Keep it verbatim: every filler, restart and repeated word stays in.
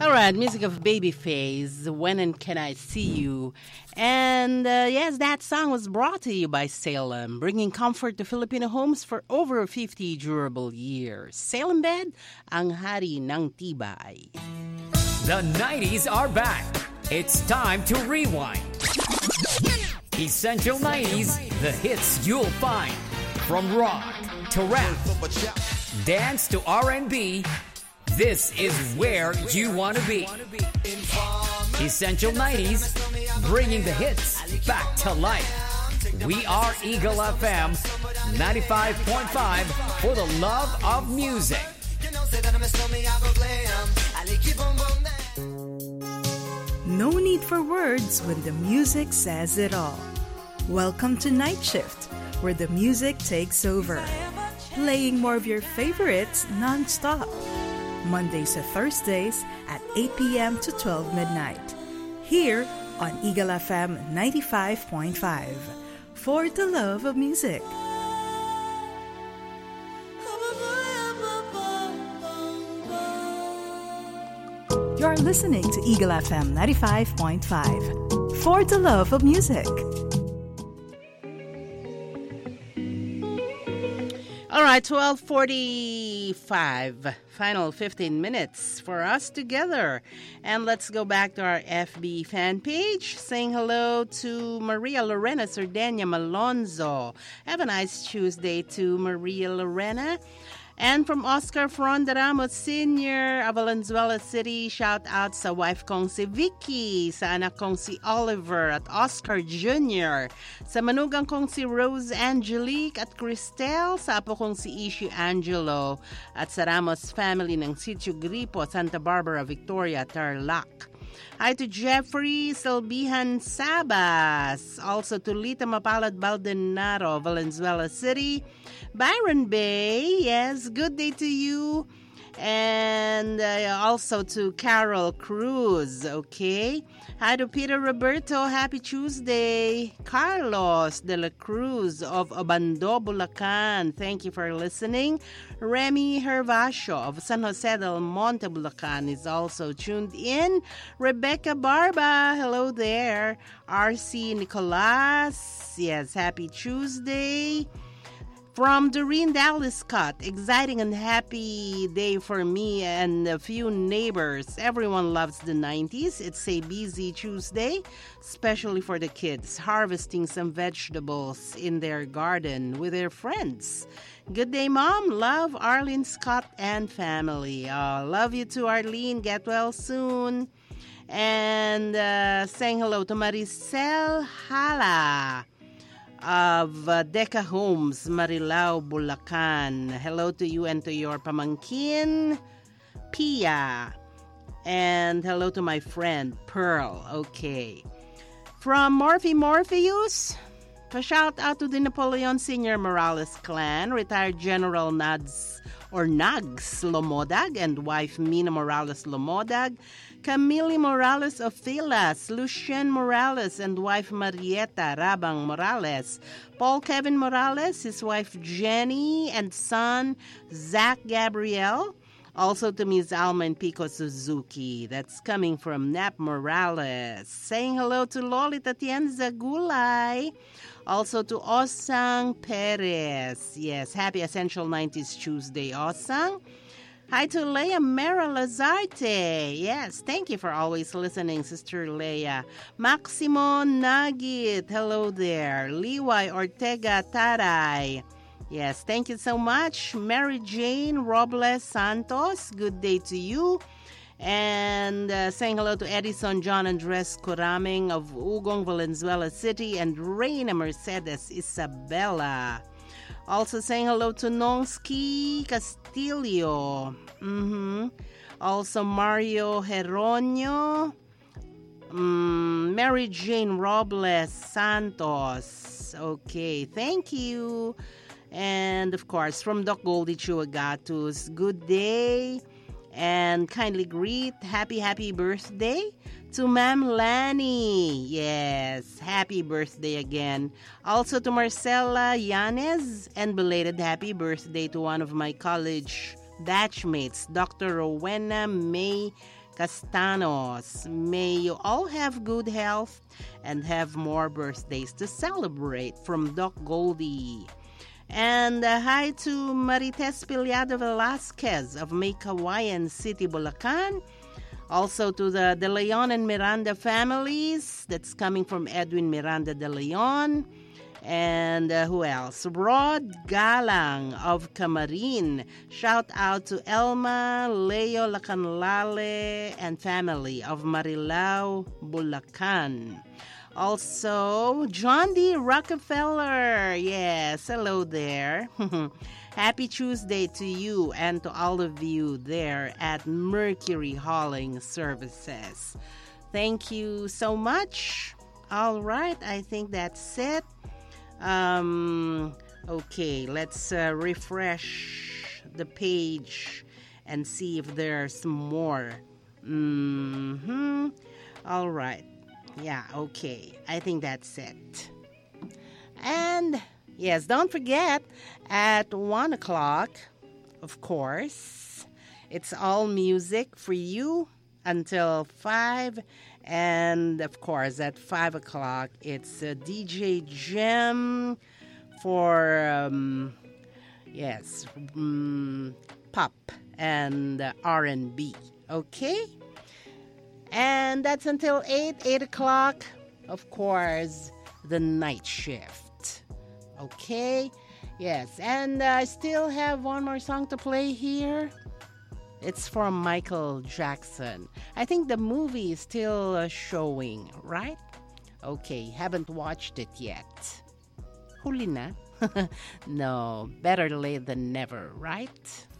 All right, music of Babyface, When and Can I See You? And uh, yes, that song was brought to you by Salem, bringing comfort to Filipino homes for over fifty durable years. Salem Bed, ang hari ng tibay. The nineties are back. It's time to rewind. Essential nineties, the hits you'll find. From rock to rap, dance to R and B, this is where you want to be. Essential nineties, bringing the hits back to life. We are Eagle F M ninety-five point five for the love of music. No need for words when the music says it all. Welcome to Night Shift, where the music takes over, playing more of your favorites non-stop. Mondays to Thursdays at eight p.m. to twelve midnight. Here on Eagle F M ninety-five point five. For the love of music. You're listening to Eagle F M ninety-five point five. For the love of music. All right, twelve forty-five, final fifteen minutes for us together. And let's go back to our F B fan page. Saying hello to Maria Lorena Sardenia Malonzo. Have a nice Tuesday to Maria Lorena. And from Oscar Frondaramos Senior of Valenzuela City, shout out sa wife kong si Vicky, sa anak kong si Oliver at Oscar Junior, sa manugang kong si Rose Angelique at Cristel, sa apo kong si Ishi Angelo, at sa Ramos family ng Sitio Gripo, Santa Barbara, Victoria, Tarlac. Hi to Jeffrey Silbihan Sabas, also to Lita Mapalad Baldonado, Valenzuela City, Byron Bay, yes, good day to you, and uh, also to Carol Cruz, okay. Hi to Peter Roberto, happy Tuesday. Carlos de la Cruz of Obando, Bulacan, thank you for listening. Remy Hervasio of San Jose del Monte, Bulacan is also tuned in. Rebecca Barba, hello there. R C Nicolas, yes, happy Tuesday. From Doreen Dallas Scott, exciting and happy day for me and a few neighbors. Everyone loves the nineties. It's a busy Tuesday, especially for the kids, harvesting some vegetables in their garden with their friends. Good day, Mom. Love, Arlene Scott and family. Uh, love you too, Arlene. Get well soon. And uh, saying hello to Maricel Hala of uh, Deca Homes, Marilao, Bulacan. Hello to you and to your pamangkin, Pia. And hello to my friend, Pearl. Okay. From Morphe Morpheus, a shout out to the Napoleon Senior Morales clan, retired General Nads or Nags Lomodag and wife Mina Morales Lomodag, Camille Morales of Filas, Lucien Morales and wife Marieta Rabang Morales, Paul Kevin Morales, his wife Jenny and son Zach Gabriel, also to Miz Alma and Pico Suzuki. That's coming from Nap Morales. Saying hello to Loli Tatienza Gulay. Also to Osang Perez. Yes, happy Essential nineties Tuesday, Osang. Hi to Leia Mera Lazarte. Yes, thank you for always listening, Sister Leia. Maximo Nagit, hello there. Liway Ortega Taray. Yes, thank you so much. Mary Jane Robles Santos, good day to you. And uh, saying hello to Edison John Andres Coraming of Ugong, Valenzuela City, and Reina Mercedes Isabella. Also saying hello to Nongski Castillo. Mm-hmm. Also Mario Heronio. Um, Mary Jane Robles Santos. Okay, thank you. And of course, from Doc Goldie Chuagatus, good day. And kindly greet, happy, happy birthday to Ma'am Lani. Yes, happy birthday again. Also to Marcela Yanez, and belated happy birthday to one of my college batchmates, Doctor Rowena May Castanos. May you all have good health and have more birthdays to celebrate from Doc Goldie. And uh, hi to Marites Piliado Velasquez of Maykawayan City, Bulacan. Also to the De Leon and Miranda families. That's coming from Edwin Miranda De Leon. And uh, who else? Rod Galang of Camarin. Shout out to Elma, Leo Lacanlale, and family of Marilao, Bulacan. Also, John D. Rockefeller. Yes, hello there. Happy Tuesday to you and to all of you there at Mercury Hauling Services. Thank you so much. All right, I think that's it. Um, okay, let's uh, refresh the page and see if there's more. Mm-hmm. All right. Yeah, okay. I think that's it. And, yes, don't forget, at one o'clock, of course, it's all music for you until five. And, of course, at five o'clock, it's a D J Gem for, um, yes, um, pop and uh, R and B. Okay? And that's until eight, eight o'clock, of course, the night shift. Okay? Yes, and I uh, still have one more song to play here. It's from Michael Jackson. I think the movie is still uh, showing, right? Okay, haven't watched it yet. Huli na? No, better late than never, right?